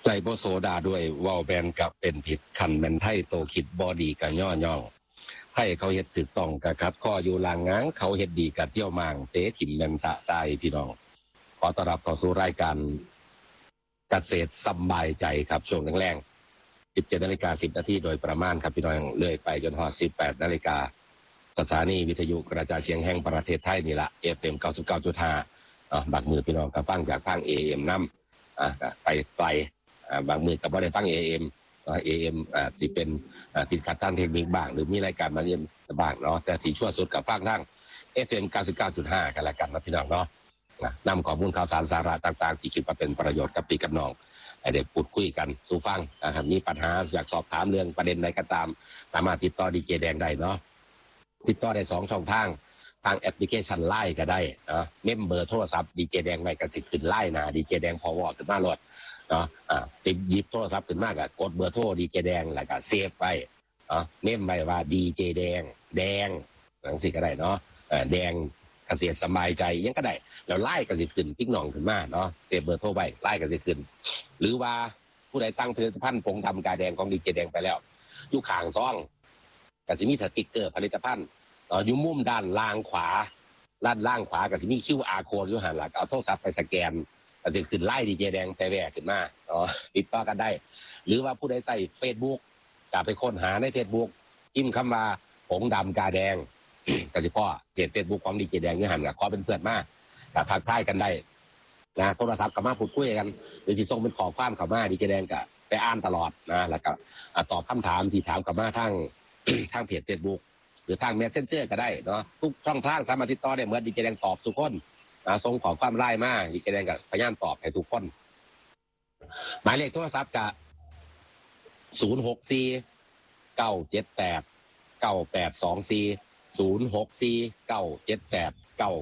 ใส่โบโซดาด้วยวอลแบนกับเป็นผิดคันแมนไทยโตคิดบอดีกับย่อย่องให้เขาเฮ็ดถูกต้องกับคัดข้ออยู่ลางง้างเขาเฮ็ดดีกับเที่ยวมางเตะถิ่มแมนสะทรายพี่น้องขอต้อนรับเข้าสู่รายการเกษตรสบายใจครับช่วงแรงๆ 17:10 นาทีโดยประมาณครับพี่น้องเลื่อยไปจนฮอด 18 นาฬิกาสถานีวิทยุกระจายเสียงแห่งประเทศไทยนี่ละ FM 99.5 บางมือพี่น้องก็ฟังจากทาง AM นำไปไกลบางมือก็บ่ได้ฟัง AM สิเป็นติดขัดทางเทคนิคบ้างหรือมีรายการมาเยี่ยมบ้างเนาะแต่ที่ชั่วสุดกับฟังทาง FM 99.5 กันละกันนะพี่น้องเนาะนำข้อมูลข่าวสารสาระต่างๆที่คิดว่าเป็นประโยชน์กับพี่กับน้องให้ได้พูดคุยกันสู่ฟังนะครับมีปัญหาอยากสอบถามเรื่องประเด็นใดก็ตามสามารถติดต่อดีเจแดงได้เนาะติดต่อได้2ช่องทางแอปพลิเคชัน LINE ก็ได้เมมเบอร์โทรศัพท์ดีเจแดงไว้ก็สิขึ้น LINE นะดีเจแดงพอวอขึ้นมาโลดเนาะติดหยิบโทรศัพท์ขึ้นมาก็กดเบอร์โทรดีเจแดงแล้วก็เซฟไว้เมมไว้ว่าดีเจแดงจังซี่ก็ได้เนาะแดงเกษตรสบายใจยังก็ได้แล้วไล่ก็สิขึ้นติ๊กหน่องขึ้นมาเนาะเซฟเบอร์โทรไว้ไล่ก็สิขึ้นหรือว่าผู้ใดสั่งผลิตภัณฑ์ผงดำกาแดงของดีเจแดงไปแล้วอยู่ข้างซองก็สิมีสติ๊กเกอร์ผลิตภัณฑ์อยู่มุมด้านล่างขวาก็สิมี QR code อยู่หั่นล่ะเอาโทรศัพท์ไปสแกนก็สิขึ้นไล่ดีเจแดงแปรขึ้นมาติดต่อกันได้หรือว่าผู้ใดใช้ Facebook ก็ไปค้นหาใน Facebook พิมพ์คำว่าผงดำกาแดงก็สิพอเพจ Facebook ของดีเจแดงอยู่หั่นก็ขอเป็นเพื่อนมาก็ทักทายกันได้นะโทรศัพท์ก็มาพูดคุยกันหรือสิส่งเป็นข้อความเข้ามาดีเจแดงก็ไปอ่านตลอดนะแล้วก็ตอบคำถามที่ถามเข้ามาทาง ทางเพจ Facebook หรือทาง Messenger ก็ได้เนาะทุกช่องทางสามารถติดต่อได้เหมือนดีเจแดงตอบทุกคนส่งข้อความไลน์มาดีเจแดงก็พยายามตอบให้ทุกคนหมายเลขโทรศัพท์ก็064 978 9824 064 978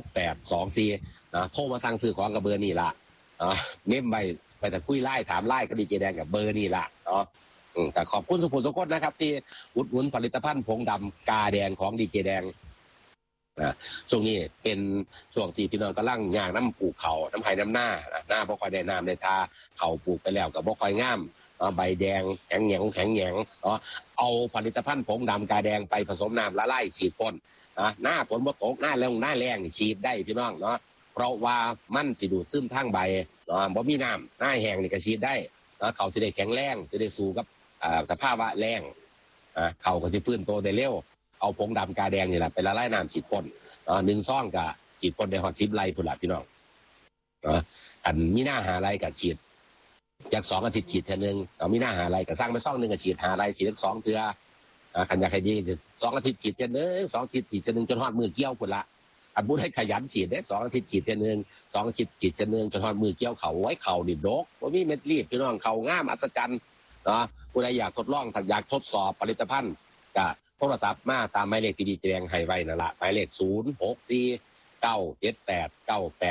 9824นะโทรมาสั่งซื้อของกับเบอร์นี่ล่ะเม้มไปแต่คุยไลน์ถามไลน์ก็ดีเจแดงกับเบอร์นี่ล่ะเนาะแต่ขอบคุณสุภุสุคนนะครับที่อุดหนุนผลิตภัณฑ์ผงดำกาแดงของดีเจแดงช่วงนี้เป็นช่วงที่พี่น้องกำลังย่างน้ำปลูกเขาน้ำไผ่น้ำหน้าบ่ค่อยได้น้ำได้ทาเขาปลูกไปแล้วก็บ่ค่อยงามใบแดงแข็งแหงเอาผลิตภัณฑ์ผงดำกาแดงไปผสมน้ำละลายฉีดพ่นหน้าฝนบ่ตกหน้าแรงนี่ฉีดได้พี่น้องเนาะเพราะว่ามันสิดูดซึมทางใบบ่มีน้ำหน้าแห้งนี่ก็ฉีดได้เขาสิได้แข็งแรงจะได้สู้กับสภาพแรงเขาก็สิฟื้นโตได้เร็วเอาผงดำกาแดงนี่แหละไปละลายน้ำฉีดพ่น1 ซองก็ฉีดพ่นได้ฮอด10 ไร่พุ่นล่ะพี่น้องอันมีหน้าหาไร่ก็ฉีดจาก2 อาทิตย์ฉีดเทื่อนึงมีหน้าหาไร่ก็สร้างไปซองนึงก็ฉีดหาไร่ฉีด2 เทื่อคันอยากให้ดี2 อาทิตย์ฉีดเทื่อนึง2 อาทิตย์ฉีดเทื่อนึงจนฮอดมือเกี่ยวพุ่นล่ะอันบ่ได้ขยันฉีดเด้2 อาทิตย์ฉีดเทื่อนึง2 อาทิตย์ฉีดเทื่อนึงจนฮอดมือเกี่ยวเขาไว้เขานี่ดกบ่มีเม็ดรีบพี่น้องเขางามอัศจรรย์ผู้ใดอยากทดลองอยากทดสอบผลิตภัณฑ์ก็โทรศัพท์มาตามหมายเลขที่ดีแจ้งให้ไว้นั่นล่ะหมายเลข064 978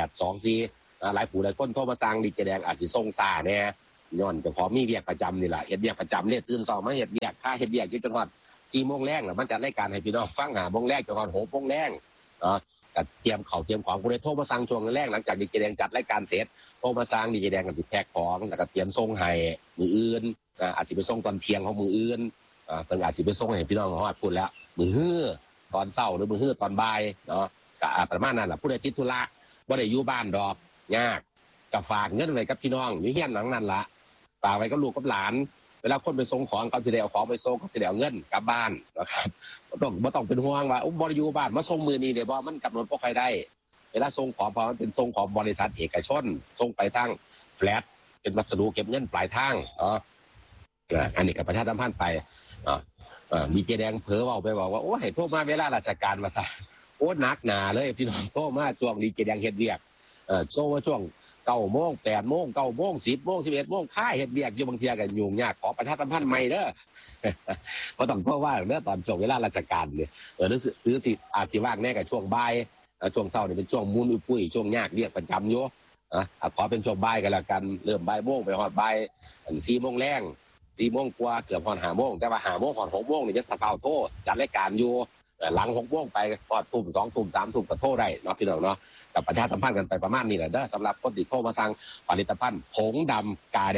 9824หลายผู้หลายคนโทรมาสั่งดีเจแดงอาจสิส่งช้าแน่ย้อนเจ้าของมีเวียกประจำนี่ล่ะเฮ็ดเวียกประจำเนี่ยตื่นเช้ามาเฮ็ดเวียกค่าเฮ็ดเวียกอยู่จนฮอด 4 โมงแลงแล้วมันจัดรายการให้พี่น้องฟัง5 โมงแลงจนฮอด 6 โมงแลงก็เตรียมข้าวเตรียมของผู้ใดโทรมาสั่งช่วงแรกหลังจากดีเจแดงจัดรายการเสร็จโทรมาสั่งดีเจแดงก็สิแพ็คของแล้วก็เตรียมส่งให้มื้ออื่นอาจสิไปส่งตอนเที่ยงของมื้ออื่นเพิ่นอาจสิไปส่งให้พี่น้องฮอดพุ่นแล้วมื้อฮื้อตอนเช้าหรือมื้อฮื้อตอนบ่ายเนาะก็ประมาณนั้นล่ะผู้ใดติดธุระบ่ได้อยู่บ้านดอกยากก็ฝากเงินไว้กับพี่น้องอยู่เฮียนหลังนั้นล่ะฝากไว้กับลูกกับหลานเวลาคนไปส่งของเขาสิได้เอาของไปส่งเขาสิได้เอาเงินกลับบ้านนะครับบ่ต้องเป็นห่วงว่าบ่ได้อยู่บ้านมาส่งมื้อนี้เด้บ่มันกำหนดบ่ค่อยได้เวลาส่งของเพราะมันเป็นส่งของบริษัทเอกชนส่งไปทางแฟลตเป็นวัสดุเก็บเงินปลายทางอันนี้ก็ประชาสัมพันธ์ไปมีเจแดงเผลอเว้าไปบอกว่าโอ้ให้โทรมาเวลาราชการมาซะโอ้หนักหนาเลยพี่น้องโทรมาช่วงดีเจแดงเฮ็ดเวียกโทรมาช่วง9 โมง 8 โมง 9 โมง 10 โมง 11 โมงค่าเฮ็ดเวียกอยู่บางเที่ยก็ยุ่งยากขอประชาสัมพันธ์ใหม่เด้อบ่ต้องโทรว่าเด้อตอนช่วงเวลาราชการนี่หรือสิอาจสิว่างแน่ก็ช่วงบ่ายช่วงเช้านี่เป็นช่วงมุนอุ้ยช่วงยากเรียกประจำอยู่ขอเป็นช่วงบ่ายก็แล้วกันเริ่มบ่ายโมงไปฮอดบ่าย4 โมงแลง4 โมงกว่าเกือบฮอด5 โมงแต่ว่า5 โมงฮอด 6 โมงนี่จะสะเปาโทรจัดรายการอยู่หลัง 6 โมงไปฮอดทุ่ม 2 ทุ่ม 3 ทุ่มก็โทรได้เนาะพี่น้องเนาะกับประชาสัมพันธ์กันไปประมาณนี้แหละเด้อสำหรับคนที่โทรมาสั่งผลิตภัณฑ์ผงดำกาแดง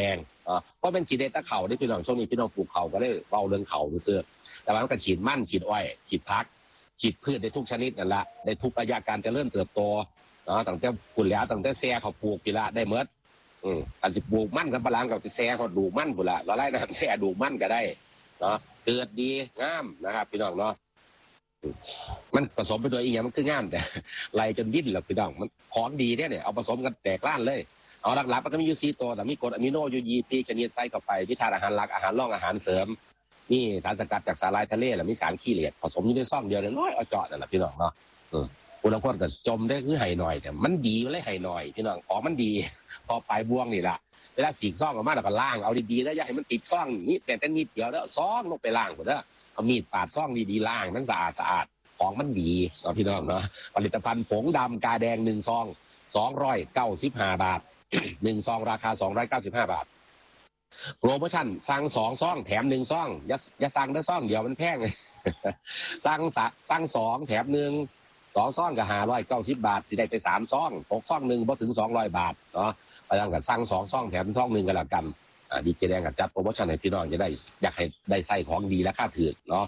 เพราะเป็นฉีดได้ตะเข่าได้พี่น้องช่วงนี้พี่น้องปลูกเข่าก็ได้เบาเรื่องเข่าเสื่อแต่ว่ามันก็ฉีดมั่นฉีดอ้อยฉีดพักฉีดพืชได้ทุกชนิดนั่นแหละได้ทุกระยะการเจริญเติบโตตั้งแต่ปุ่นแล้วตั้งแต่แซ่เขาปลูกกีฬาได้เมื่ออาจจะปลูกมั่นกับปลางกับแซ่เขาดูมั่นปุ่นละเราไล่นะครับแซ่ดูมั่นก็ได้เกิดดีงามนะครับพี่น้องเนาะมันผสมไปโดยอีกอย่างมันคืองามแต่ไล่จนดิ้นหรอกพี่น้องมันของดีเนี่ยเอาผสมกันแตกล้านเลยเอาหลักๆมันก็มีอยู่4 ตัวแต่มีกรดอะมิโนยูยีชนิดใส่เข้าไปวิธานอาหารหลักอาหารร่องอาหารเสริมนี่สารสกัดจากสาหร่ายทะเลและมีสารขี้เหล็กผสมอยู่ในซ่องเดียวน้อยเอาเจาะนั่นแหละพี่น้องเนาะคุณละคนก็จมได้คือไห่หน่อยแต่มันดีเลยไห่หน่อยพี่น้องของมันดีพอปลายบ่วงนี่แหละเวลาสีซ่องออกมาแล้วก็ล่างเอาดีๆแล้วอย่าให้มันติดซ่องนี่แต่นิดเดียวแล้วซ่องลงไปล่างหมดแล้วเอามีดปาดซ่องดีๆล่างทั้งสะอาดของมันดีพี่น้องเนาะผลิตภัณฑ์ผงดำกาแดง1 ซอง295 บาท1 ซองราคา295 บาทโปรโมชั่นสั่ง2 ซองแถม1 ซองอย่าสั่งได้ซองเดียวมันแพงเลยสั่ง2แถม1 2 ซองก็590 บาทสิได้ไป3 ซอง6 ซอง1บ่ถึง200 บาทเนาะไปทางกับสั่ง2 ซองแถมซอง1กันละกันดีเจแดงกับจัดโปรโมชั่นให้พี่น้องจะได้อยากให้ได้ใส่ของดีและค่าถือเนาะ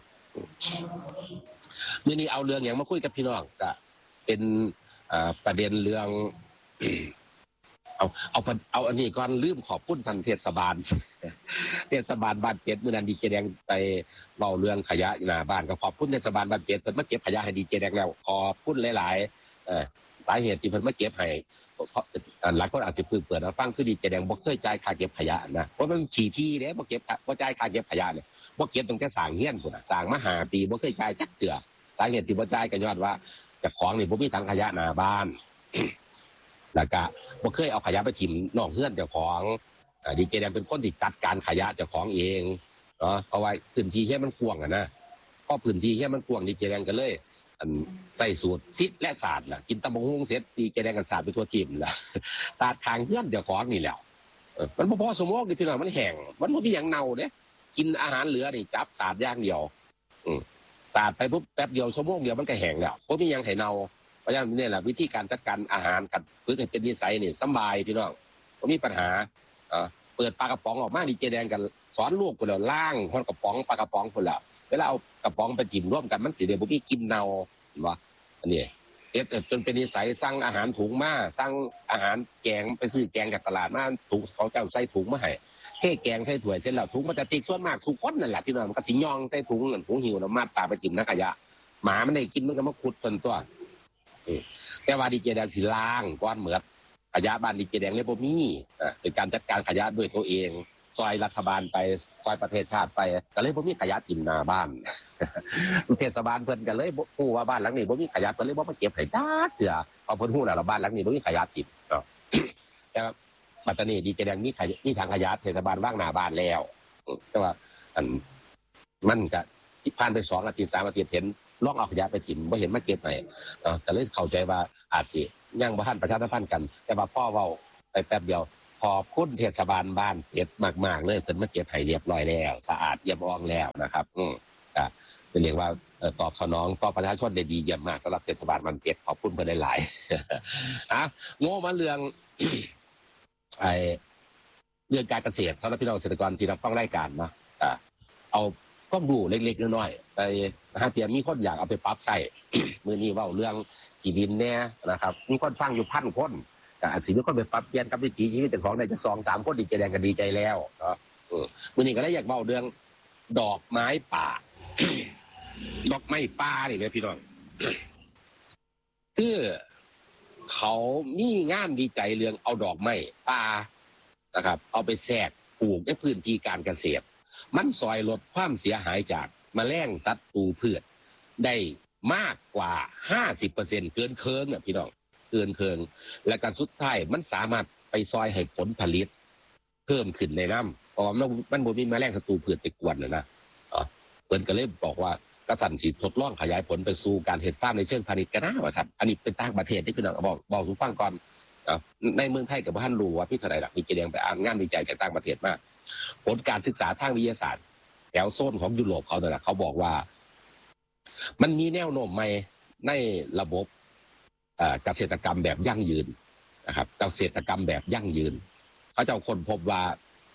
มื่อนี้เอาเรื่องอย่างมาคุยกับพี่น้องก็เป็นประเด็นเรื่องเอาอันนี้ก่อนลืมขอบคุณท่านเทศบาลบ้านเป็ดเมื่อนั้นดีเจแดงไปเล่าเรื่องขยะหน้าบ้านก็ขอบคุณเทศบาลบ้านเป็ดเพิ่นมาเก็บขยะให้ดีเจแดงแล้วขอบคุณหลายๆสาเหตุที่เพิ่นมาเก็บให้หลายคนอาจจะเพิ่งเปิดฟังคือดีเจแดงบ่เคยจ่ายค่าเก็บขยะนะเพราะมันขี้ที่เด้บ่เก็บบ่จ่ายค่าเก็บขยะเนี่ยบ่เก็บตั้งแต่สร้างเฮียนพุ่นน่ะสร้างมา5 ปีบ่เคยจ่ายจักเทื่อสาเหตุที่บ่จ่ายก็ย้อนว่าเจ้าของนี่บ่มีถังขยะหน้าบ้านแล้วก็บ่เคยเอาขยะไปถิ่มนอกเฮือนเจ้าของดีเจแดงเป็นคนที่จัดการขยะเจ้าของเองเนาะเพราะว่าพื้นที่แค่มันกว้างนะพอพื้นที่แค่มันกว้างดีเจแดงก็เลยใส่สูตรซิดและศาสตร์ล่ะกินตำบักหุ่งเสร็จดีเจแดงกันศาสตร์ไปทั่วทีมล่ะศาสตร์ทางเฮือนเจ้าของนี่แหละมันบ่พอสมองนี่พี่น้องมันแห้งมันบ่มีหยังเน่าเด้กินอาหารเหลือนี่จับศาสตร์อย่างเดียวศาสตร์ไปปุ๊บแป๊บเดียวชั่วโมงเดียวมันก็แห้งแล้วบ่มีหยังให้เน่าเพราะฉะนั้นนี่แหละวิธีการจัดการอาหารกับฝึกให้เป็นนิสัยนี่สบายพี่น้องบ่มีปัญหาเปิดปลากระป๋องออกมาดีเจแดงกันสอนลูกพุ่นแล้วล้างพอกระป๋องปลากระป๋องพุ่นแล้วเวลาเอากระป๋องไปจิ้มร่วมกันมันสิได้บ่มีกลิ่นเน่าเห็นบ่อันนี้จนเป็นนิสัยสั่งอาหารถุงมาสั่งอาหารแกงไปซื้อแกงจากตลาดมาถุงเขาเจ้าใส่ถุงมาให้เทแกงใส่ถ้วยเสร็จแล้วถุงมันจะติดส่วนมากทุกคนนั่นแหละพี่น้องมันก็สิย่องใส่ถุงนั่นถุงหิวแล้วมาปาไปจิ้มนักขยะหมามันได้กินมันก็มาขุดต้นตัวแต่ว่าดีเจแดงสิล้างก้อนเหมือดขยะบ้านดีเจแดงเลยบ่มีเป็นการจัดการขยะด้วยตัวเองซอยรัฐบาลไปซอยประเทศชาติไปก็เลยบ่มีขยะถิ่มหน้าบ้านเทศบาลเพิ่นก็เลยฮู้ว่าบ้านหลังนี้บ่มีขยะเพิ่นเลยบ่มาเก็บให้จักเทื่อเอาเพิ่นฮู้แล้วว่าบ้านหลังนี้บ่มีขยะถิ่มแต่ปัตตานีดีเจแดงมีถังขยะเทศบาลวางหน้าบ้านแล้วแต่ว่ามันก็ผ่านไป2 อาทิตย์3 อาทิตย์เห็นลองเอาขยะไปถิ่มบ่เห็นมาเก็บให้ก็เลยเข้าใจว่าอาจสิยังบ่ทันประชาสัมพันธ์กันแต่ว่าพ่อเว้าไปแป๊บเดียวขอบคุณเทศบาลบ้านเป็ดมากๆเลยเพิ่นมาเก็บให้เรียบร้อยแล้วสะอาดเยี่ยมอ่องแล้วนะครับเป็นเรียกว่าตอบสนองต่อประชาชนได้ดีเยี่ยมมากสำหรับเทศบาลบ้านเป็ดขอบคุณเพิ่นหลายๆโง่มาเรื่องเรื่องการเกษตรสำหรับพี่น้องเกษตรกรที่รับฟังรายการนะเอาความรู้เล็กๆน้อยๆไปหาเตรียมมีคนอยากเอาไปปรับใช้ มื้อนี้เว้าเรื่องที่ดินแน่นะครับมีคนฟังอยู่1,000 คนก็อาจสิมีคนไปปรับเปลี่ยนกับวิถีชีวิตของได้จัก 2-3 คนดีใจแดงก็ดีใจแล้วเนาะมื้อนี้ก็เลยอยากเว้าเรื่องดอกไม้ป่า ดอกไม้ป่านี่แหละพี่น้อง คือเขามีงานวิจัยเรื่องเอาดอกไม้ป่านะครับเอาไปแทรกปลูกในพื้นที่การเกษตรมันซอยลดความเสียหายจากแมลงศัตรูพืชได้มากกว่า 50% เกินเคิงพี่น้องเกินเคิงและการสุดท้ายมันสามารถไปซอยให้ผลผลิตเพิ่มขึ้นในน้ำเพราะมันบ่มีแมลงศัตรูพืชไปกวนนะเพิ่นก็เลยบอกว่ากษัตริย์สิทดลองขยายผลไปสู่การเฮ็ดฟาร์มในเชิงพาณิชย์กันนะว่าครับอันนี้เป็นต่างประเทศที่พี่น้องบอกสู่ฟังก่อนในเมืองไทยกับบ่ทันรู้ว่าพี่เท่าไหร่ล่ะมีเจแดงไปอ่านงานวิจัยจากต่างประเทศมาผลการศึกษาทางวิทยาศาสตร์แถวโซนของยุโรปเขาเนี่ยแหละเขาบอกว่ามันมีแนวโน้มใหม่ในระบบเกษตรกรรมแบบยั่งยืนนะครับเกษตรกรรมแบบยั่งยืนเขาจะค้นพบว่า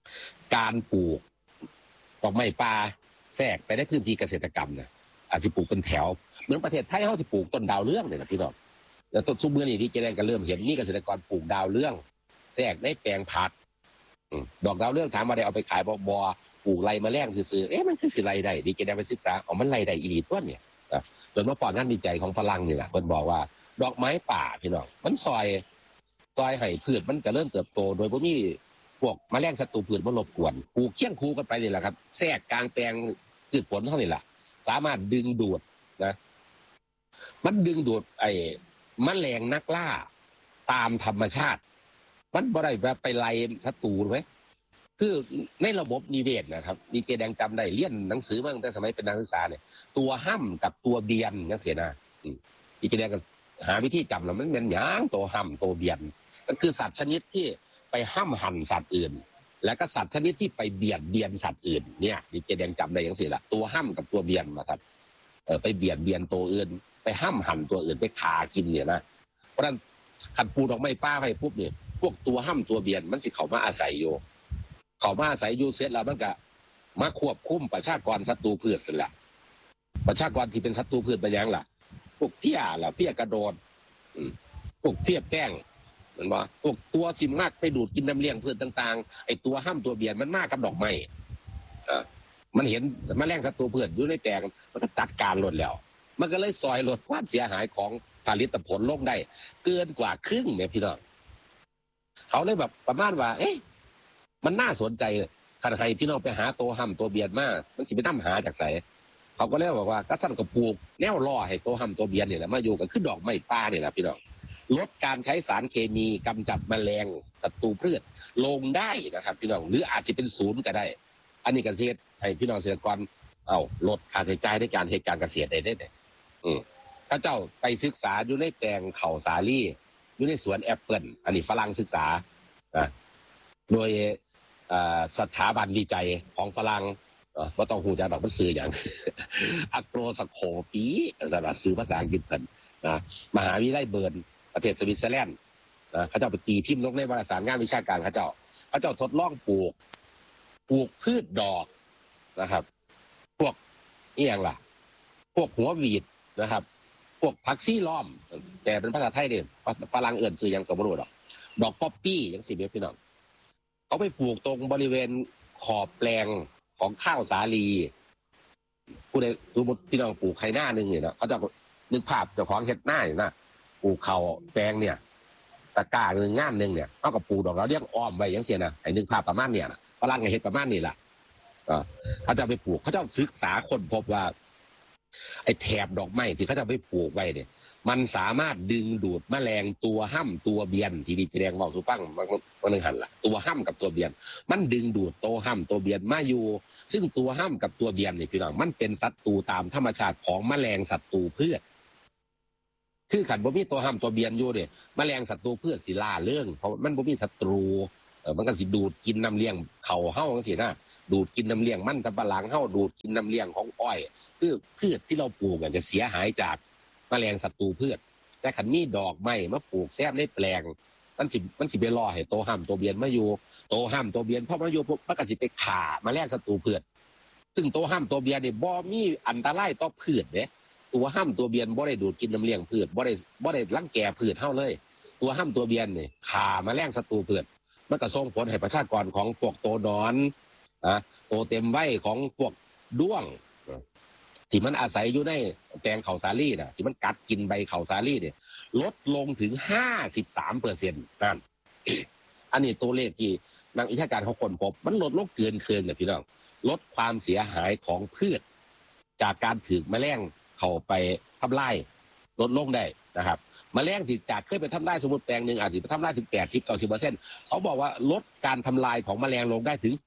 การปลูกดอกไม้ป่าแทรกไปในพื้นที่เกษตรกรรมเนี่ยอาจจะปลูกเป็นแถวเหมือนประเทศไทยเขาจะปลูกต้นดาวเรืองเนี่ยนะพี่น้องแล้วต้นซุปเมื่อนี้ที่เจริญก็เริ่มเห็นนี่เกษตรกรปลูกดาวเรืองแทรกในแปลงผักดอกดาวเรืองถามมาได้เอาไปขายบอปลูกไรมาแล้งซื้อมันคือสิไรได้ดีเจริญไปศึกษามันไรได้อีหลีต้นเนี่ยจนมาปอนงานวิจัยของฝรั่งนี่แหละเพิ่นบอกว่าดอกไม้ป่าพี่น้องมันซอยให้พืชมันจะเริ่มเติบโตโดยบ่มีพวกแมลงศัตรูพืชมารบกวนปลูกเคี่ยงคูกันไปนี่แหละครับแทรกกลางแปลงพืชผลเท่านี้แหละสามารถดึงดูดนะมันดึงดูดแมลงนักล่าตามธรรมชาติมันบ่ได้แบบไปไล่ศัตรูไว้คือในระบบนิเวศนะครับดีเจแดงจำได้เรียนหนังสือมาตั้งแต่สมัยเป็นนักศึกษาเนี่ยตัวห้ำกับตัวเบียนนั่นเสียนะดีเจแดงก็หาวิธีจำแล้วมันเป็นอย่างตัวห้ำตัวเบียนก็คือสัตว์ชนิดที่ไปห้ำหั่นสัตว์อื่นแล้วก็สัตว์ชนิดที่ไปเบียดเบียนสัตว์อื่นเนี่ยดีเจแดงจำได้อย่างสิละตัวห้ำกับตัวเบียนมาครับไปเบียดเบียนตัวอื่นไปห้ำหั่นตัวอื่นไปฆ่ากินเนี่ยนะเพราะฉะนั้นขัดปูดอกไม้ป้าไปปุ๊บเนี่ยพวกตัวห้ำตัวเบียนมันสิเขามาอาศัยอยู่เขามาอาศัยอยู่เสร็จแล้วมันก็มาควบคุมประชากรศัตรูพืชเสร็จแล้วประชากรที่เป็นศัตรูพืชไปยังล่ะพวกเพี้ยล่ะเพี้ยกระโดดพวกเพี้ยแป้งมันว่าพวกตัวสิมากไปดูดกินน้ำเลี้ยงพืชต่างๆไอ้ตัวห้ำตัวเบียนมันมากกับดอกไม้มันเห็นแมลงศัตรูพืชอยู่ในแปลงมันก็จัดการลดแล้วมันก็เลยซอยลดความเสียหายของผลิตผลลงได้เกินกว่าครึ่งเนี่ยพี่น้องเขาเลยแบบประมาณว่ามันน่าสนใจขันใครพี่น้องไปหาตัวห้ำตัวเบียนมามันสิไปนั่งหาจากไหนเขาก็เลยบอกว่าก็สั่นกับปลูกแนวล่อให้ตัวห้ำตัวเบียนเนี่ยแหละมาอยู่กับขึ้นดอกไม้ป่าเนี่ยแหละพี่น้องลดการใช้สารเคมีกำจัดแมลงศัตรูพืชลงได้นะครับพี่น้องหรืออาจจะเป็นศูนย์ก็ได้อันนี้เกษตรให้พี่น้องเกษตรกรลดค่าใช้จ่ายในการเหตุการเกษตรได้ถ้าเจ้าไปศึกษาอยู่ในแปลงเขาสาลี่อยู่ในสวนแอปเปิลอันนี้ฝรั่งศึกษาโดยสถาบันวิจัยของฝรั่งว่าต้องหูจักดอกมันซื้ออย่างอะโกรสโคปีสำหรับซื้อภาษาอังกฤษเพิ่นมหาวิทยาลัยเบิร์นประเทศสวิตเซอร์แลนด์เขาเจ้าไปตีพิมพ์ลงในวารสารงานวิชาการเขาเจ้าทดลองปลูกพืชดอกนะครับพวกนี่อย่างล่ะพวกหัวหวีดนะครับพวกผักซี่ล้อมแต่เป็นภาษาไทยเด่นฝรั่งเอื่นซื้อยังตัวบรูดอกป๊อปปี้ยังสิเบียพี่น้องเขาไปปลูกตรงบริเวณขอบแปลงของข้าวสาลีผู้ใดสมมติพี่น้องปลูกไข่หน้านึงเนี่ยนะเขาจะนึกภาพเจ้าของเห็ดหน้าอยู่นะปลูกเขาแปลงเนี่ยตะกร้าหนึ่งงานหนึ่งเนี่ยเขาก็ปลูกดอกแล้วเรียกอ้อมไว้ยังเสียนะไอ้นึกภาพประมาณเนี่ยนะฝรั่งเห็ดประมาณนี้แหละเขาจะไปปลูกเขาจะศึกษาคนพบว่าไอ้แถบดอกไม้ที่เขาจะไปปลูกไว้เนี่ยมันสามารถดึงดูดแมลงตัวห้ำตัวเบียนที่ดีแสดงบอกสุฟังมันนึงหันละตัวห้ำกับตัวเบียนมันดึงดูดตัวห้ำตัวเบียนมาอยู่ซึ่งตัวห้ำกับตัวเบียนนี่พี่น้องมันเป็นศัตรูตามธรรมชาติของแมลงศัตรูพืชคือขันบ่มีตัวห้ำตัวเบียนอยู่เนี่ยแมลงศัตรูพืชสิล่าเรื่องเพราะมันบ่มีศัตรูมันก็สิดูดกินน้ำเลี้ยงเข่าเฮ้าจังซี่นะดูดกินน้ำเลี้ยงมันสำปะหลังเฮ้าดูดกินน้ำเลี้ยงของอ้อยคือพืชที่เราปลูกจะเสียหายจากแมลงศัตรูพืชแต่ขันมีดอกไม้มาปลูกแซมในแปลงมันสิไปรอให้โตห้ำตัวเบียนมาอยู่โตห้ำตัวเบียนเพราะมาอยู่ปุ๊บมันก็สิไปฆ่าแมลงศัตรูพืชซึ่งโตห้ำตัวเบียนเนี่ยบ่มีอันตรายต่อพืชเด้ตัวห้ำตัวเบียนบ่ได้ดูดกินน้ำเลี้ยงพืชบ่ได้รังแกพืชเท่าเลยตัวห้ำตัวเบียนเนี่ยฆ่าแมลงศัตรูพืชมันก็ส่งผลให้ประชากรของพวกโตดอนโตเต็มวัยของพวกด้วงที่มันอาศัยอยู่ในแปลงข้าวสาลี่นะที่มันกัดกินใบข้าวสาลี่เนี่ยลดลงถึง 53%นั่นอันนี้ตัวเลขที่นักวิชาการเขาค้นพบมันลดลงเกินเลยพี่น้องลดความเสียหายของพืชจากการถือแมลงเข้าไปทำลายลดลงได้นะครับแมลงที่จากเคยไปทำลายสมมติแปลงหนึ่งอาจจะไปทำลายถึง80-90%เขาบอกว่าลดการทำลายของแมลงลงได้ถึง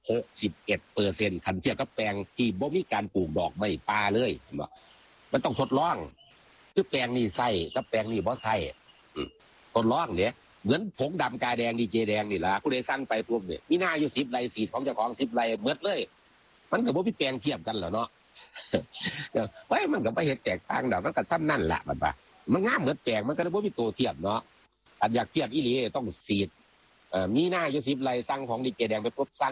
61%คันเทียบกับแปลงที่บ่มีการปลูกดอกไม้ป่าเลยมันต้องทดลองคือแปลงนี้ใส่กับแปลงนี้บ่ใส่ทดลองเนี่ยเหมือนผงดำกาแดงดีเจแดงนี่ล่ะผู้ใดสั่งไปปุ๊บเนี่ยมีหน้าอยู่10 ไร่สีของเจ้าของ10 ไร่เบิดเลยมันก็บ่มีแปลงเทียบกันเหรอเนาะเฮ้ยมันก็บ่เฮ็ดแตกต่างดอกมันก็ทำนั่นแหละมันงามเหมือนแปลงมันก็บ่มีตัวเทียบเนาะอันอยากเทียบอีหลีต้องสีดมีหน้าอยู่10 ไร่สั่งของดีเจแดงไปปุ๊บสั่ง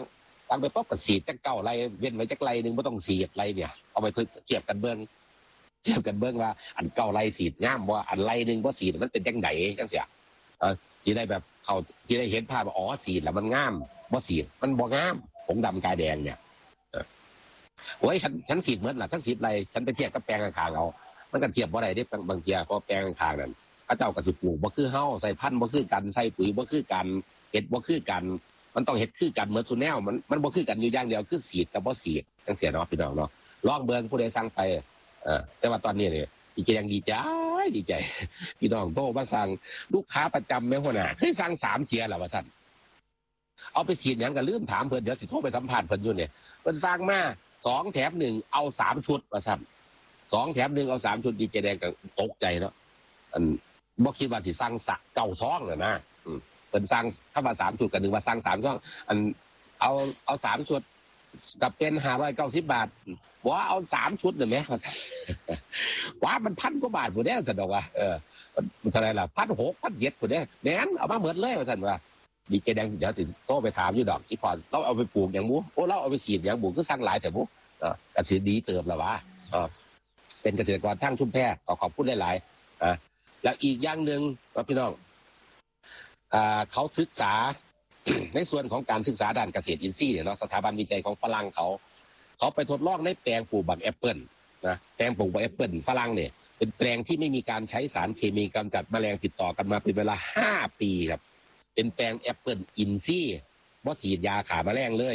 ตั้งไปป๊บก็สีดจักเก้าไรเว้นไว้จักไรนึงไม่ต้องสีดไรเนี่ยเอาไปเทียบกันเบิ้งว่าอันเก้าไรสีดง่ามว่าอันไรนึงว่าสีดมันเป็นจังไดจังเสียที่ได้แบบเขาที่ได้เห็นภาพว่าอ๋อสีดแล้วมันง่ามว่าสีดมันบ่ง่ามผงดำกายแดงเนี่ยโอ้ยฉันสีดเหมือนล่ะทั้งสีดไรฉันไปเทียบกับแปลงข้างๆเอามันกันเทียบว่าไรได้บางเทียเพราะแปลงข้างนั้นพระเจ้าก็สิปลูกบ่คือเฮาใส่พันธุ์บ่คือกันใส่ปุ๋ยบ่คือกันเห็ดบ่คือกันมันต้องเห็ดคือกันเหมือนสุแนวมันบ่คือกันอยู่อย่างเดียวคือสีดกับบ่สีดจังเสียเนาะพี่น้องเนาะลองเบิ่งผู้ใดสั่งไปแต่ว่าตอนนี้เนี่ยดีใจยังดีใจพี่น้องโทรมาสั่งลูกค้าประจำแม่หัวหน้าเคยสั่ง3 เที่ยแล้วว่าซั่นเอาไปฉีดหยังก็ลืมถามเพิ่นเดี๋ยวสิโทรไปสัมภาษณ์เพิ่นอยู่เนี่ยเพิ่นสั่งมา2 แถม 1เอา3 ชุดว่าซั่น2 แถม 1เอา3 ชุดดีใจแดงก็ตกใจเนาะบ่คิดว่าสิสั่งเก่าซองน่ะนะเป็นสั่งถ้าว่า3 ชุดกันนึงว่าสั่ง3 ช่องเอา3 ชุดกับเป็น590 บาทว่าเอา3 ชุดน่ะแม่ว่ามัน1,000 กว่าบาทพุ่นเด้ซั่นดอกว่ามันเท่าไหร่ล่ะ1,600 1,700พุ่นเด้แม่นเอามาหมดเลยว่าซั่นว่าดีเจแดงเดี๋ยวสิโทรไปถามอยู่ดอกอีพอเราเอาไปปลูกหยังหมูโอ้เราเอาไปฉีดหยังหมูคือสั่งหลายแต่หมูก็สิดีเติบล่ะว่าเป็นเกษตรกรทั้งชุมแพก็ขอบคุณหลายๆแล้วอีกอย่างนึงพี่น้องเขาศึกษา ในส่วนของการศึกษาด้านเกษตรอินทรีย์เนี่ยเนาะสถาบันวิจัยของฝรั่งเขาไปทดลองในแปลงปลูกบักแอปเปิลนะแปลงปลูกบักแอปเปิลฝรั่งเนี่ยเป็นแปลงที่ไม่มีการใช้สารเคมีกำจัดแมลงติดต่อกันมาเป็นเวลา5 ปีครับเป็นแปลงแอปเปิลอินทรีย์บ่ฉีดยาฆ่าแมลงเลย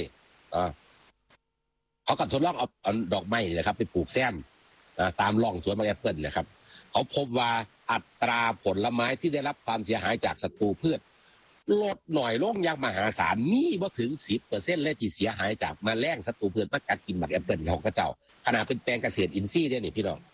เขาก็ทดลองเอาดอกไม้นี่ครับไปปลูกแซมตามร่องสวนบักแอปเปิลนะครับเขาพบว่าอัตราผลไม้ที่ได้รับความเสียหายจากศัตรูพืชลดหน่อยลงอย่างมหาศาลมีบ่ถึง 10% เลยที่เสียหายจากแมลงศัตรูพืชมากัดกินบักแอปเปิลของกระเจ้าขณะเป็นแปลงเกษตรอินทรีย์เนี่ยนี่พี่น้อง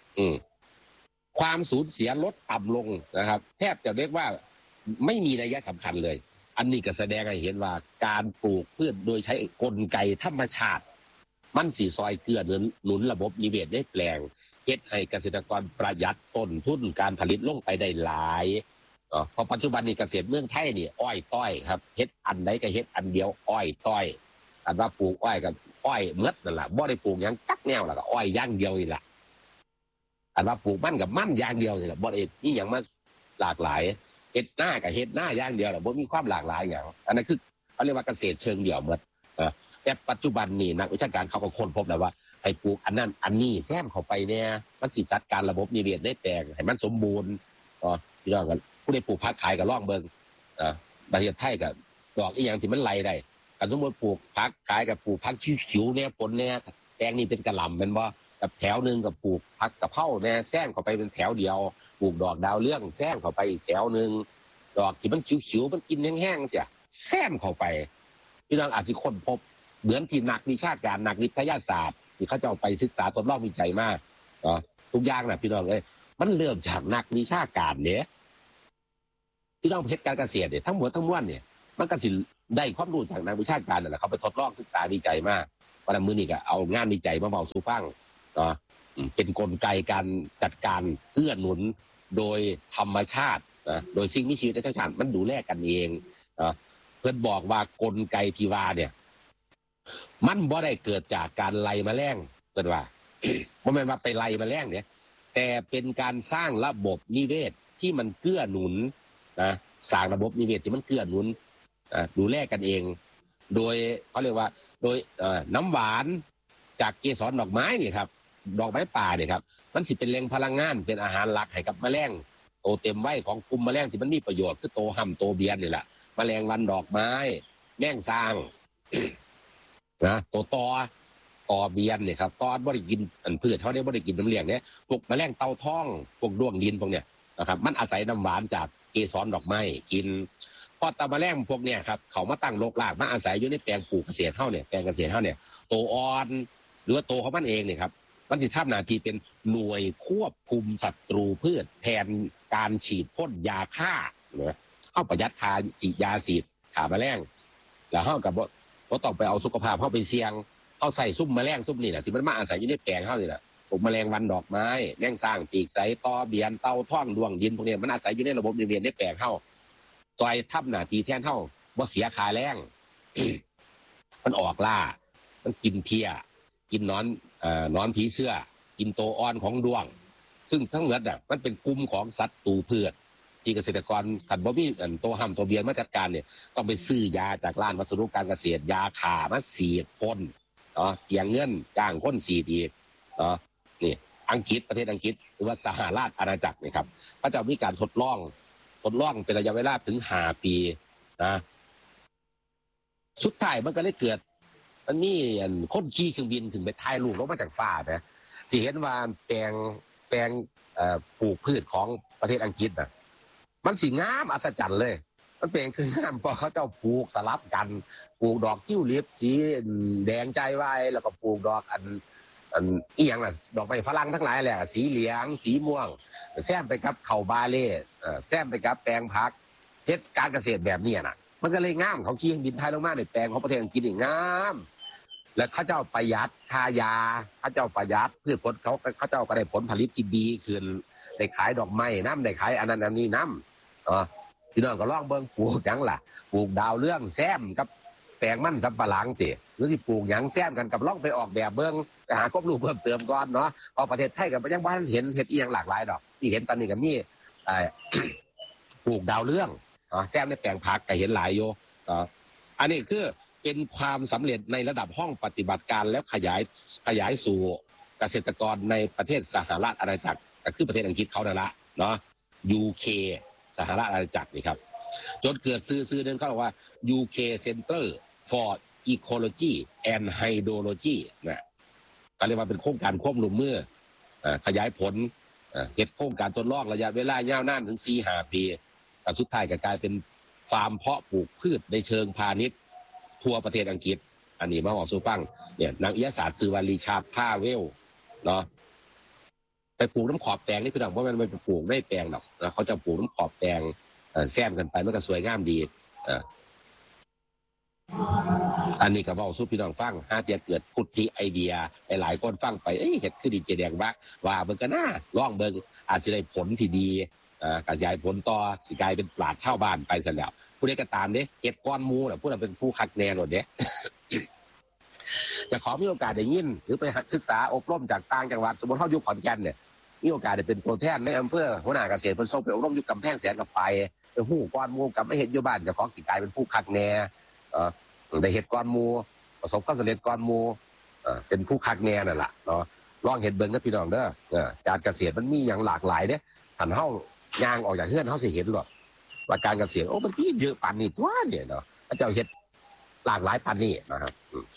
ความสูญเสียลดต่ำลงนะครับแทบจะเรียกว่าไม่มีนัยสำคัญเลยอันนี้ก็แสดงให้เห็นว่าการปลูกพืชโดยใช้กลไกธรรมชาติมันสิซอยเกื้อหนุนระบบนิเวศได้แปลงเฮ็ดให้เกษตรกรประหยัดต้นทุนการผลิตลงไปได้หลายเพราะปัจจุบันนี้เกษตรเมืองไทยนี่อ้อยต้อยครับเฮ็ดอันใดก็เฮ็ดอันเดียวอ้อยต้อยอันว่าปลูกอ้อยกับอ้อยเมดนั่นแหละบ่ได้ปลูกหยังจักแนวล่ะก็อ้อยอย่างเดียวนี่แหละอันว่าปลูกมันกับมันอย่างเดียวนี่แหละบ่ได้นี่หยังมาหลากหลายเฮ็ดหน้ากับเฮ็ดหน้าอย่างเดียวแหละบ่มีความหลากหลายอย่างอันนั้นคือเขาเรียกว่าเกษตรเชิงเดี่ยวหมดแต่ปัจจุบันนี่นักวิชาการเขาก็ค้นพบแล้วว่าให้ปลูกอันนั้นอันนี้แซมเข้าไปเนี่ยมันสิจัดการระบบนิเวศได้แปลงให้มันสมบูรณ์พี่น้องกันผู้ใดปลูกผักขายกับล่องเบิงประเทศไทยกับดอกอีหยังที่มันไหลได้กันสมมติปลูกผักขายกับปลูกผักชิวๆเนี่ยผลเนี่ยแปลงนี้เป็นกระหล่ำเป็นบ่กับแถวนึงกับปลูกผักกะเพราเนี่ยแซมเข้าไปเป็นแถวเดียวปลูกดอกดาวเรืองแซมเข้าไปอีกแถวนึงดอกที่มันชิวๆมันกินแห้งๆเสียแซมเข้าไปพี่น้องอาจจะค้นพบเหมือนที่นักวิชาการนักวิทยาศาสตร์ที่เขาจะเอาไปศึกษาทดลองวิจัยมากทุกอย่างนะพี่น้องมันเริ่มจากนักวิชาการเนี่ยที่ต้องเพชรการเกษตรเนี่ยทั้งหมดทั้งมวลเนี่ยมันก็สิได้ความรู้จากนักวิชาการนั่นแหละเขาไปทดลองศึกษาวิจัยมากวันมื้อนี้ก็เอางานวิจัยมาเบาสู่ฟังเป็นกลไกการจัดการเอื้อหนุนโดยธรรมชาติโดยสิ่งมีชีวิตในธรรมชาติมันดูแลกันเองเพื่อนบอกว่ากลไกที่ว่าเนี่ยมันบ่ได้เกิดจากการไล่แมลงเพิ่นว่าบ่แม่นว่าไปไล่แมลงเนี่ยแต่เป็นการสร้างระบบนิเวศที่มันเกื้อหนุนสร้างระบบนิเวศที่มันเกื้อหนุนดูแลกันเองโดยเขาเรียกว่าโดยน้ำหวานจากเกสรดอกไม้นี่ครับดอกไม้ป่าเนี่ยครับมันสิเป็นแหล่งพลังงานเป็นอาหารหลักให้กับแมลงโตเต็มวัยของกลุ่มแมลงที่มันมีประโยชน์คือโตห่ำโตเบียนนี่แหละแมลงวันดอกไม้แมงสร้างโตต่อเบียนเนี่ยครับตอนบ่ได้กินอันพืชเขาได้บ่ได้กินน้ำเลี้ยงเนี่ยพวกแมลงเต่าทองพวกด้วงดินพวกเนี้ยนะครับมันอาศัยน้ำหวานจากเกสรดอกไม้กินพอตาแมลงพวกเนี้ยครับเขามาตั้งรกรากมาอาศัยอยู่ในแปลงปลูกเกษตรเฮาเนี่ยแปลงเกษตรเฮาเนี่ยโตอ่อนหรือว่าโตของมันเองเนี่ยครับมันสิทำหน้าที่เป็นหน่วยควบคุมศัตรูพืชแทนการฉีดพ่นยาฆ่านะเฮาประหยัดค่าฉีดยาฉีดฆ่าแมลงแล้วเฮากับบ่ต้องไปเอาสุขภาพเฮาไปเสี่ยงเฮาใส่ซุ่มแมลงซุ่มนี่แหละที่มันมาอาศัยอยู่ในแปลงเฮานี่แหละพวกแมลงวันดอกไม้แมงสร้างปีกใสต่อเบียนเต่าท่องดวงดินพวกนี้มันอาศัยอยู่ในระบบนิเวศในแปลงเฮาซอยทับหน้าที่แทนเฮาบ่เสียค่าแรงมันออกล่ามันกินเพี้ยกินนอนผีเสื้อกินตัวอ่อนของดวงซึ่งทั้งหมดมันเป็นกลุ่มของสัตว์ตูพืชที่เกษตรกรขันบ่มีตัวห้ามตัวเบียนมาจัดการเนี่ยต้องไปซื้อยาจากร้านวัสดุการเกษตรยาฆ่ามาฉีดพ่นเสียเงินจ้างคนฉีดอีกนี่อังกฤษประเทศอังกฤษหรือว่าสหราชอาณาจักรนะครับก็จะมีการทดลองเป็นระยะเวลาถึง5 ปีนะสุดท้ายมันก็เลยเกิดมันมีคนขี่เครื่องบินถึงไปถ่ายรูปลงมาจากฟ้านะที่เห็นว่าแปลงปลูกพืชของประเทศอังกฤษนะมันสีงามอัศจรรย์เลยมันเป็นคืองามเพราะเขาเจ้าปลูกสลับกันปลูกดอกทิวลิปสีแดงใจไว้แล้วก็ปลูกดอกอันอีหยังล่ะดอกไม้ฝรั่งทั้งหลายแหละสีเหลืองสีม่วงแซมไปกับข้าวบาเล่แซมไปกับแปลงผักเฮ็ดการเกษตรแบบนี้น่ะมันก็เลยงามเขาขี่บินไทยลงมาในแปลงของประเทศอังกฤษนี่งามแล้วเขาเจ้าประหยัดค่ายาเขาเจ้าประหยัดพืชผลเขาเจ้าก็ได้ผลผลิตที่ดีขึ้นได้ขายดอกไม้น้ำได้ขายอันนั้นอันนี้น้ำพี่น้องก็ลองเบิ่งปลูกหยังล่ะปลูกดาวเรื่องแซมกับแปลงมันสำปะหลังติหรือที่ปลูกหยังแซมกันกับลองไปออกแบบเบิ่งไปหาความรู้เพิ่มเติมก่อนเนาะเพราะประเทศไทยกับยังบ้านเห็นเห็ดอีหยังหลากหลายดอกที่เห็นตอนนี้ก็มีปลูกดาวเรื่องแซมในแปลงผักก็เห็นหลายโยอันนี้คือเป็นความสำเร็จในระดับห้องปฏิบัติการแล้วขยายสู่เกษตรกรในประเทศสหราชอาณาจักรก็คือประเทศอังกฤษเขานั่นละเนาะ UK สหราชอาณาจักรนี่ครับจนเกิดซื้อเดินเขาบอกว่า UK Center for Ecology and Hydrology นะก็เรียกว่าเป็นโครงการควบรวมมือขยายผลเก็บโครงการทดลองระยะเวลายาวนานถึง 4-5 ปีแต่สุดท้ายก็กลายเป็นฟาร์มเพาะปลูกพืชในเชิงพาณิชย์ทั่วประเทศอังกฤษอันนี้มาบอกสู่ฟังเนี่ยนักวิทยาศาสตร์ชื่อว่าริชาร์ด พาเวลเนาะไปปลูกน้ำขอบแปลงนี่คือว่ามันไม่ไปปลูกได้แปลงหรอกเขาจะปลูกน้ำขอบแปลงแซมกันไปมันก็สวยงามดีอันนี้ก็บอกสู้พี่น้องฟังถ้าจะเกิดพุทธิไอเดียหลายคนฟังไปเห็ดคือดีเจแดงว่าเบิ่งก็น่าล่องเบิ่งอาจจะได้ผลที่ดีขยายผลต่อสิกลายเป็นปราชญ์ชาวบ้านไปซะแล้วผู้ใดก็ตามเด้เก็บก้อนมูน่ะผู้นั้นเป็นผู้คัดแนนหมดเด้ จะขอมีโอกาสได้ยินหรือไปศึกษาอบรมจากต่างจังหวัดสมมติเขาอยู่ขอนแก่นเนี่ยมีโอกาสได้เป็นตัวแทนในอำเภอหัวหน้าเกษตรเพิ่นส่งไปอบรมอยู่กำแพงแสนกับไปฮู้ก้อนมูกับไม่เห็นอยู่บ้านจะขอสิกลายเป็นผู้คัดแนได้เห็ดก้อนมูประสบความสำเร็จก้อนมูเป็นผู้คัดแนนั่นแหละเนาะลองเห็ดเบิ่งนะพี่น้องเด้อการเกษตรมันมีอย่างหลากหลายเด้หันเฮาย่างออกจากเฮือนเฮาสิเห็นหรอกว่าการเกษตรมันที่เยอะปานนี้ตัวเนี่ยเนาะเจ้าเห็ดหลากหลายปานนี้นะครับ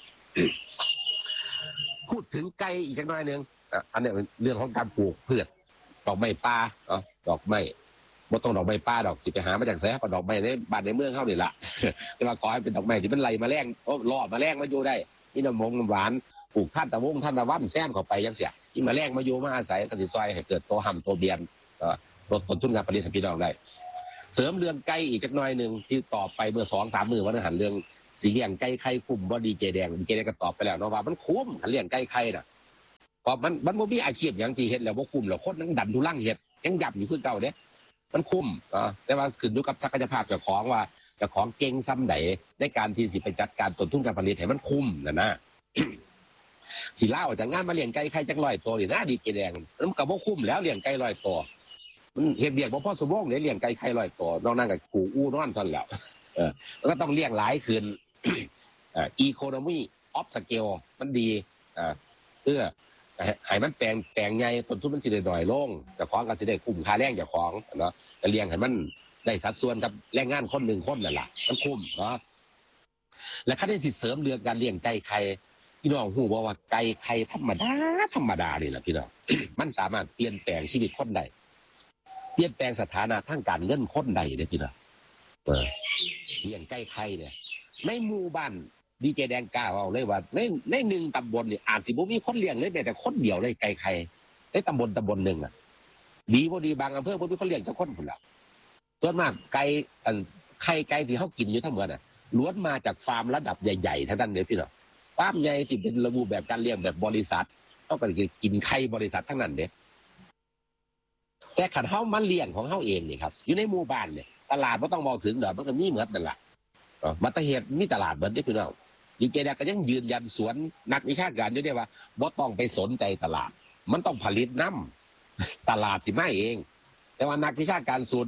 พูดถึงไก่อีกจักหน่อยนึงอันนี้เรื่องของการปลูกพืชดอกไม้ป่าดอกไม้บ่ต้องดอกไม้ป่าดอกสิไปหามาจากไสก็ดอกไม้ในบ้านในเมืองเฮานี่ล่ะแต่ว่าขอให้เป็นดอกไม้ที่มันไล่แมลงล่อแมลงมาอยู่ได้นี่น้ำหวานปลูกท่านตะวันแซมเข้าไปจังซี่ที่แมลงมาอยู่มาอาศัยก็สิซอยให้เกิดตัวห่ำตัวเบียนลดต้นทุนการผลิตให้พี่น้องได้เสริมเรื่องไก่อีกจักหน่อยนึงที่ตอบไปเมื่อ 2-3 มื้อวันนั้นหันเรื่องสีเลี้ยงไก่ไข่คุ้มบ่ดีเจแดงก็ตอบไปแล้วเนาะว่ามันคุ้มคันเลี้ยงไก่ไข่น่ะเพราะมันบ่มีอาชีพหยังที่เฮ็ดแล้วบ่คุ้มแล้วคนนั้นดันทุลังเฮ็ดยังยับอยู่คือเก่าเด้มันคุ้มแต่ว่าขึ้นอยู่กับศักยภาพเจ้าของว่าเจ้าของเก่งซ้ำใดในการที่สิไปจัดการต้นทุนการผลิตให้มันคุ้มนะ สิลาออกจากงานมาเลี้ยงไก่ไข่จัก100ตัวนี่นะดีเจแดงมันก็บ่คุ้มแล้วเลี้ยงไก่100ตัวมันเฮ็ดเวียกบ่พอสมบูรณ์เลี้ยงไก่ไข่100ตัวนอกนั้นก็กูอู้นอนซั่นแล้วแล้วก็ต้องเลี้ยงหลายขึ้นeconomy of scale มันดีเพื่อให้มันแปลงใหญ่ต้นทุนมันสิได้น้อยลงเจ้าของก็สิได้คุ้มค่าแรงเจ้าของเนาะจะเลี้ยงให้มันได้สัดส่วนกับแรงงานคน1คนนั่นล่ะมันคุ้มเนาะและคันที่สิเสริมเรื่องการเลี้ยงไก่ไข่พี่น้องฮู้บ่ว่าไก่ไข่ธรรมดานี่ล่ะพี่น้อง มันสามารถเปลี่ยนแปลงชีวิตคนได้เปลี่ยนแปลงสถานะทางการเงินคนได้เด้อพี่น้องเลี้ยงไก่ไข่เนี่ยในหมู่บ้านดีเจแดงกล้าเอาเลยว่าใน1ตำบลนี่อาจสิบ่มีคนเลี้ยงเลยแม้แต่คนเดียวเลยไก่ไข่ในตำบลนึงอ่ะดีบ่ดีบางอำเภอบ่มีคนเลี้ยงจักคนพุ่นล่ะส่วนมากไก่ไข่ไก่ที่เฮากินอยู่ทั้งหมดน่ะล้วนมาจากฟาร์มระดับใหญ่ๆทั้งนั้นเลยพี่น้องฟาร์มใหญ่ที่เป็นระบบแบบการเลี้ยงแบบบริษัทเฮาก็กินไข่บริษัททั้งนั้นเด้แต่คันเฮามันเลี้ยงของเฮาเองนี่ครับอยู่ในหมู่บ้านเนี่ยตลาดบ่ต้องบอกถึงดอกมันก็มีหมดนั่นล่ะมัตเหตุมีตลาดเบิดเด้พี่น้องดีเจแดงก็ยังยืนยันสวนนักวิชาการอยู่ด้วยว่าบ่ต้องไปสนใจตลาดมันต้องผลิตน้ำตลาดสิมาเองแต่ว่านักวิชาการสูตร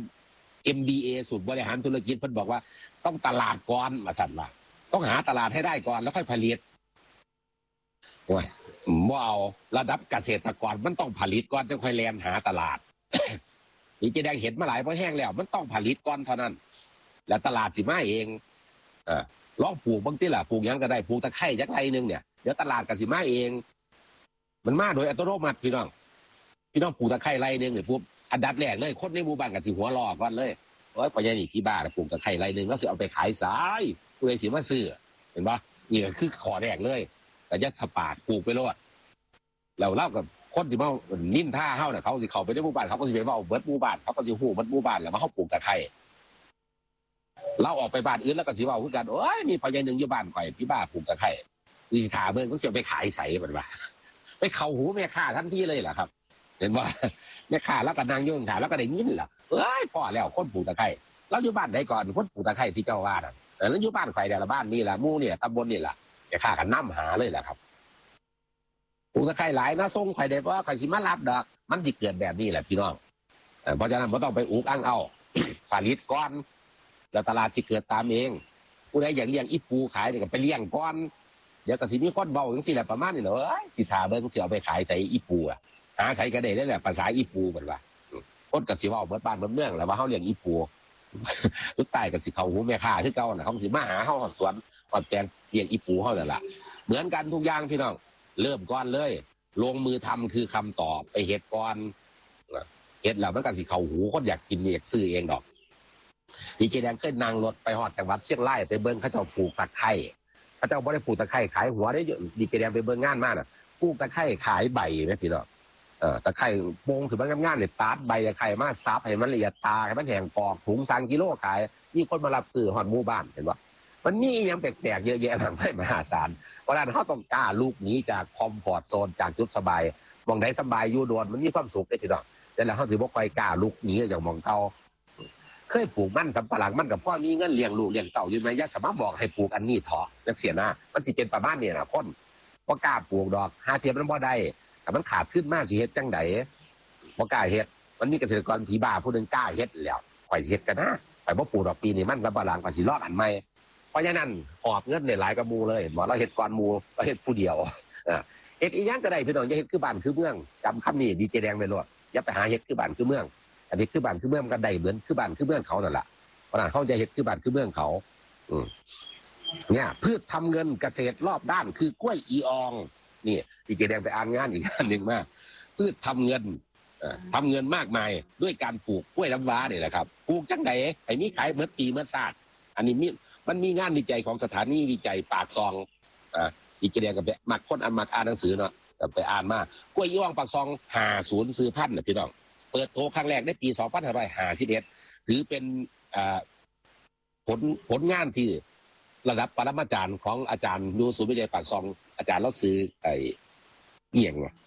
MBA สูตรบริหารธุรกิจเพิ่นบอกว่าต้องตลาดก่อนว่าซั่นว่าต้องหาตลาดให้ได้ก่อนแล้วค่อยผลิตโอ้ยบ่เอาระดับเกษตรกรมันต้องผลิตก่อนจึงค่อยแล่นหาตลาด นี่จะแดงเห็นมาหลายพอแห้งแล้วมันต้องผลิตก่อนเท่านั้นแล้วตลาดสิมาเองลองปลูกบางทีล่ะปลูกยังก็ได้ปลูกตะไคร้จักไรนึงเนี่ยเดี๋ยวตลาดก็สิมาเองมันมาโดยอัตโนมัติพี่น้องปลูกตะไคร้ไรนึงเนี่ยปุ๊บอันดับแรกเลยคนในหมู่บ้านก็สิหัวรอก่อนเลยโอ้ยพ่อใหญ่นี่พี่บ้าปลูกตะไคร้ไรนึงแล้วสิเอาไปขายสายผู้ใดสิมาซื้อเห็นปะนี่ก็คือข้อแรกเลยแต่ยัดสปาดปลูกไปโลดแล้วเล่ากับคนที่มานิ่มท่าเฮาเนี่ยเขาสิเข้าไปในหมู่บ้านเขาก็สิไปเว้าเบิดหมู่บ้านเขาก็สิฮู้เบิดหมู่บ้านแล้วว่าเฮาปลูกตะไคร้เราออกไปบ้านอื่นแล้วก็สิเว้าคือกันโอ้ยมีพ่อใหญ่นึงอยู่บ้านข่อยพี่บ้าปลูกตะไคร้สิถาเบิ่งก็สิไปขายใส่บัดว่าไปเข้าหูแม่ค้าทันทีเลยล่ะครับเห็นว่าแม่ค้าแล้วก็นางยุ่งถามแล้วก็ได้ยินล่ะเอ้ยพอแล้วคนปลูกตะไคร้เราอยู่บ้านใดก่อนคนปลูกตะไคร้ที่เจ้าว่าน่ะแล้วอยู่บ้านข่อยแต่ละบ้านนี่ล่ะหมู่เนี่ยตำบลนี่ล่ะแม่ค้าก็นำหาเลยล่ะครับปลูกตะไคร้หลายนะส่งข่อยได้บ่ข่อยสิมารับดอกมันสิเกิดแบบนี้แหละพี่น้องเพราะฉะนั้นบ่ต้องไปอุกอั้งเอา ผลิตก่อนแล้วตลาดสิเกิดตามเองผู้ใดอยากเลี้ยงอีปูขายก็ไปเลี้ยงก่อนเดี๋ยวก็สิมีคนเว้าจังซี่แหละประมาณนี้เนาะสิท่าเบิ่งสิเอาไปขายใส่อีปูอ่ะหาใส่ก็ได้นั่นแหละภาษาอีปูเหมือนว่าคนก็สิเว้าเบิดบ้านเบิดเมืองแล้วว่าเฮาเลี้ยงอีปูสุดท้ายก็สิเข้าหูแม่ค้าคือเก่าน่ะเขาสิมาหาเฮาฮอดสวนฮอดแปลงเลี้ยงอีปูเฮานั่นล่ะเหมือนกันทุกอย่างพี่น้องเริ่มก่อนเลยลงมือทำคือคำตอบไปเฮ็ดก่อนเฮ็ดแล้วมันก็สิเข้าหูคนอยากกินอยากซื้อเองดอกดีเจแดงเคยนั่งรถไปฮอดจังหวัดเชียงรายไปเบิ่งเขาเจ้าปลูกตะไคร้เขาเจ้าบ่ได้ปลูกตะไคร้ขายหัวได้เยอะดีเจแดงไปเบิ่งงานมาน่ะปลูกตะไคร้ขายใบแม่พี่น้องตะไคร้โป่งถือมันงามๆเนี่ยตัดใบตะไคร้มาซับให้มันละเอียดตาให้มันแห้งปอกถุง3กิโลขายมีคนมารับซื้อฮอดหมู่บ้านเห็นบ่มันมีอย่างแปลกๆเยอะแยะมากมายมหาศาลเพราะฉะนั้นเฮาต้องกล้าลุกหนีจากคอมฟอร์ตโซนจากจุดสบายมองใดสบายอยู่โดนมันมีความสุขได้พี่น้องแต่แล้วเฮาสิบ่ค่อยกล้าลุกหนีจากมองเก่าเคยปลูกมันสำปะหลังมันกับพ่อมีเงินเลี้ยงลูกเลี้ยงเต่าอยู่ไหมอย่าสามารถบอกให้ปลูกอันนี้เถาะจักเสียหน้ามันสิเป็นประมาณนี้นะคนบ่กล้าปลูกดอกหาเทียมมันบ่ได้แต่มันขาดขึ้นมาสิเฮ็ดจังได๋บ่กล้าเฮ็ดมันมีเกษตรกรผีบ้าผู้นึงกล้าเฮ็ดแล้วข่อยเฮ็ดกันนะข่อยบ่ปลูกดอกปีนี้มันสำปะหลังก็สิรอดอันใหม่เพราะฉะนั้นหอบเงินได้หลายกว่าหมู่เลยบ่เราเฮ็ดก่อนหมู่เราเฮ็ดผู้เดียวเฮ็ดอีหยังก็ได้พี่น้องอย่าเฮ็ดคือบ้านคือเมืองจำคำนี้ดีเจแดงไว้โลดอย่าไปหาเฮ็ดคือบ้านคือเมืองอันนี้คือบ้านคือเมืองก็ได้เหมือนคือบ้านคือเมืองเขานั่นแหละเพราะนั้นเขาจะเฮ็ดคือบ้านคือเมืองเขาเนี่ยพืชทำเงินเกษตรรอบด้านคือกล้วยอีอองนี่ดีเจแดงไปอ่านงานอีกงานหนึ่งมากพืชทำเงินมากมายด้วยการปลูกกล้วยน้ำว้าเนี่ยแหละครับปลูกจังไดไอ้นี้ขายเมื่อปีเมื่อศาสตร์อันนี้มันมีงานวิจัยของสถานีวิจัยปากซองดีเจแดงกับมักคนมักอ่านหนังสือเนาะไปอ่านมากล้วยอีอองปากซอง50ซื้อพันธุ์นะพี่น้องเปิดโตครั้งแรกในปี2551ถือเป็นผลงานที่ระดับปรมาจารย์ของอาจารย์ยูศูนย์วิจัยปากซองอาจารย์เราซื้อไอ้เอียง